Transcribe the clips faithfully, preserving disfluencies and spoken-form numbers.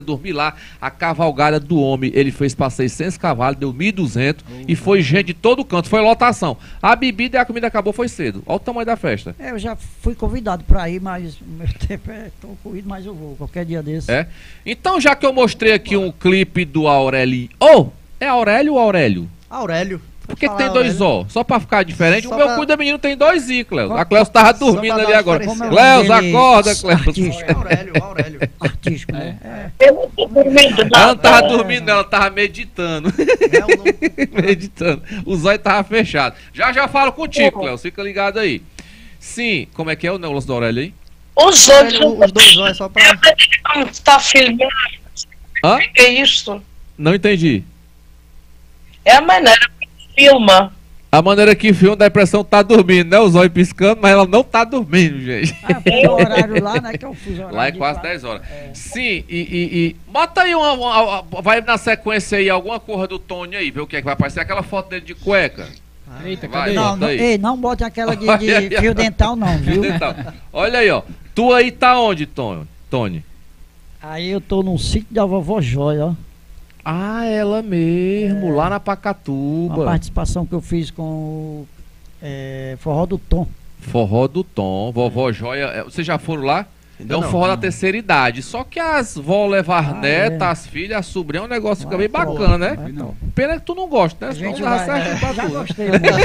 dormir lá, a cavalgada do homem, ele fez para seiscentos cavalos, deu mil e duzentos oh, e foi gente de todo canto, foi lotação. A bebida e a comida acabou, foi cedo. Olha o tamanho da festa. É, eu já fui convidado para ir, mas o meu tempo é tão corrido, mas eu vou, qualquer dia desse. É? Então, já que eu mostrei aqui um clipe do Aurélio... Oh, é Aurélio ou Aurélio? Aurélio. Por que tem dois O? Só pra ficar diferente? Só o meu pra... cu da menino tem dois I, Cleus. A Cleus tava dormindo ali agora. Cleus, acorda, Cleus. Artístico. Aurélio, Aurélio. Artístico, né? É. Eu não tô dormindo, não. Ela não tava dormindo, ela tava meditando. É, não... meditando. Os olhos estavam fechados. Já já falo contigo, Cleus. Fica ligado aí. Sim, como é que é o negócio da Aurélio aí? Os olhos. Os dois olhos só pra... Como está filmando? Hã? O que é isto? Não entendi. É a maneira que filma. A maneira que filma dá a impressão que tá dormindo, né? Os olhos piscando, mas ela não tá dormindo, gente. Ah, tem o horário lá, né? Que eu fiz horário. Lá é quase dez horas. É. Sim, e, e, e... Bota aí uma, uma, uma... Vai na sequência aí alguma coisa do Tony aí, ver o que é que vai aparecer. Aquela foto dele de cueca. Ah, eita, vai, cadê? Não, não, ei, não bote aquela de, de fio dental não, viu? Fio dental. Olha aí, ó. Tu aí tá onde, Tony? Tony? Aí eu tô no sítio da vovó Jóia, ó. Ah, ela mesmo, é, lá na uma Pacatuba. participação que eu fiz com o é, Forró do Tom. Forró do Tom, vovó é. Jóia. Vocês já foram lá? Ainda é um não, forró não. da terceira idade. Só que as vó levar ah, netas, é. as filhas, as sobrinhas, é um negócio que fica bem bacana, né? Não. Pena que tu não gosta, né? A gente vai, vai, é, já tudo. gostei.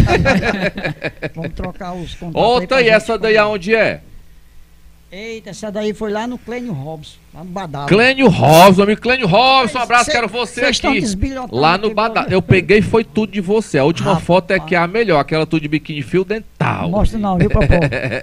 Vamos trocar os contatos. Outra, e essa daí aonde é? Eita, essa daí foi lá no Clênio Robson, lá no Badalo. Clênio Robson, amigo Clênio Robson, um abraço, cê, quero você aqui. Lá no Badalo. Eu peguei, foi tudo de você. A última Rapaz. foto é que é a melhor, aquela tudo de biquíni fio dental. Não mostra não, viu, papai?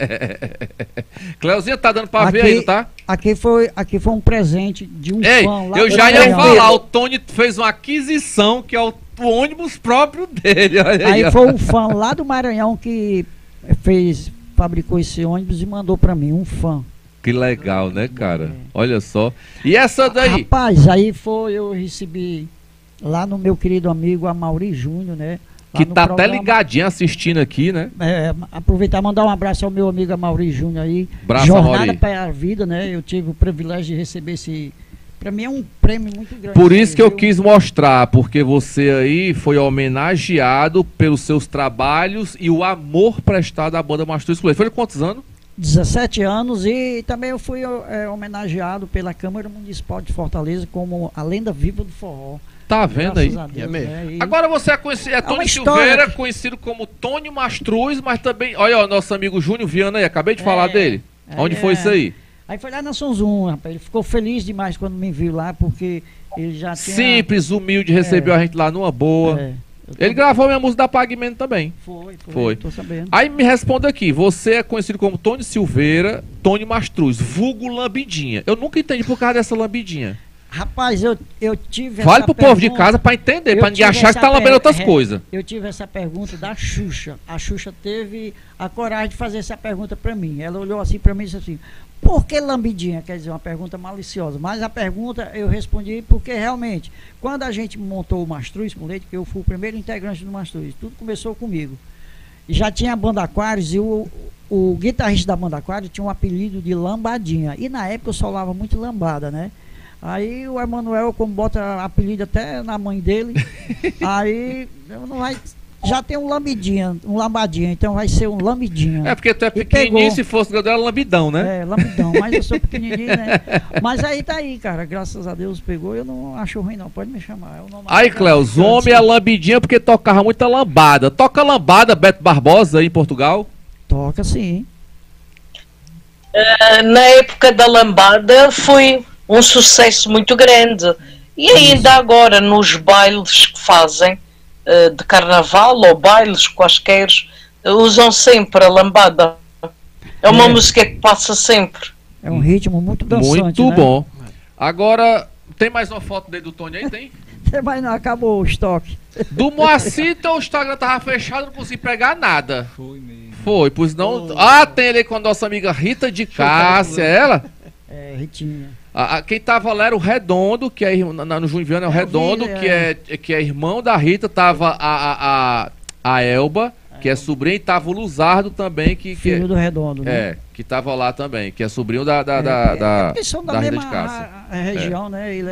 Cleuzinha tá dando pra aqui, ver aí, tá? Aqui foi, aqui foi um presente de um Ei, fã lá. Eu já ia falar, o Tony fez uma aquisição, que é o, o ônibus próprio dele. Olha aí, aí foi um fã lá do Maranhão que fez... fabricou esse ônibus e mandou pra mim, um fã. Que legal, né, cara? É. Olha só. E essa daí? Rapaz, aí foi, eu recebi lá no meu querido amigo Amaury Júnior, né? Que tá programa, até ligadinho assistindo aqui, né? É, aproveitar e mandar um abraço ao meu amigo Amaury Júnior aí. Abraço, Jornada para a Vida, né? Eu tive o privilégio de receber esse... Pra mim é um prêmio muito grande. Por isso que eu quis mostrar, porque você aí foi homenageado pelos seus trabalhos e o amor prestado à banda Mastruz Coelho. Foi de quantos anos? dezessete anos, e também eu fui é, homenageado pela Câmara Municipal de Fortaleza como a lenda viva do forró. Tá vendo aí? Deus, é né? Agora você é conhecido, é, é Tony Silveira, conhecido como Tony Mastruz, mas também, olha o nosso amigo Júnior Viana aí, acabei de é, falar dele. É, Onde foi isso aí? Aí foi lá na São Zoom, rapaz. Ele ficou feliz demais quando me viu lá, porque ele já tinha... Simples, humilde, recebeu é, a gente lá numa boa. É, ele gravou minha música da Pagmento também. Foi, foi. foi. Tô sabendo. Aí me responda aqui, você é conhecido como Tony Silveira, Tony Mastruz, vulgo lambidinha. Eu nunca entendi por causa dessa lambidinha. Rapaz, eu, eu tive Fale essa pro pergunta, povo de casa pra entender, pra ninguém achar que tá lambendo outras é, coisas. Eu tive essa pergunta da Xuxa. A Xuxa teve a coragem de fazer essa pergunta pra mim. Ela olhou assim pra mim e disse assim: por que lambidinha? Quer dizer, uma pergunta maliciosa. Mas a pergunta eu respondi porque realmente, quando a gente montou o Mastruz com Leite, que eu fui o primeiro integrante do Mastruz, tudo começou comigo. E já tinha a Banda Aquários e o, o guitarrista da Banda Aquários tinha um apelido de Lambadinha. E na época eu solava muito lambada, né? Aí o Emanuel, como bota apelido até na mãe dele, aí não vai, já tem um lambidinha, um lambadinha, então vai ser um lambidinha. É porque tu é pequenininho, se fosse era lambidão, né? É, lambidão, mas eu sou pequenininho, né? Mas aí tá aí, cara, graças a Deus pegou, eu não acho ruim não, pode me chamar. Eu não, aí, Cleus, homem é lambidinha porque tocava muita lambada. Toca lambada, Beto Barbosa, aí em Portugal? Toca sim. Uh, na época da lambada foi um sucesso muito grande, e ainda agora nos bailes que fazem uh, de carnaval ou bailes quaisquer, uh, usam sempre a lambada. É uma é. música que passa sempre. É um ritmo muito dançante, muito né? bom. Agora, tem mais uma foto dele do Tony aí, tem? Mas não, acabou o estoque. Do Moacir, o Instagram tava fechado, não consegui pegar nada. Foi mesmo. Foi, pois não. Foi. Ah, tem ele com a nossa amiga Rita de Cássia, ela? É, Ritinha. A, a, quem tava lá era o Redondo, que é na, no Júnior Viana, é o Redondo, vi, que, é. É, que é irmão da Rita. Tava a, a, a, a Elba, que é sobrinha, e tava o Luzardo também. Que, Filho que é, do Redondo, né? É. Que tava lá também, que é sobrinho da, da, É, da, é, da, é porque são da, da Rita mesma de Cássia. a- a região, né? Ele